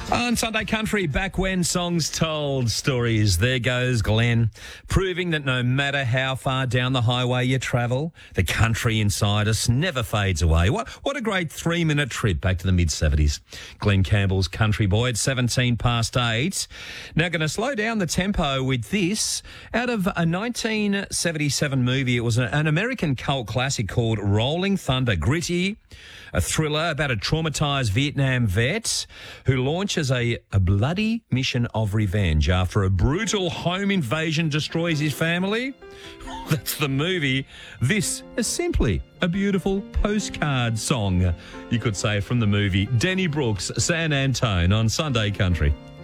On Sunday Country, back when songs told stories, there goes Glenn, proving that no matter how far down the highway you travel, the country inside us never fades away. What a great 3-minute trip back to the mid-70s. Glenn Campbell's Country Boy at 17 past 8. Now going to slow down the tempo with this. Out of a 1977 movie, it was an American cult classic called Rolling Thunder. Gritty, a thriller about a traumatised Vietnam vet who launches a bloody mission of revenge after a brutal home invasion destroys his family. That's the movie. This is simply a beautiful postcard song, you could say, from the movie. Denny Brooks, San Antone on Sunday Country.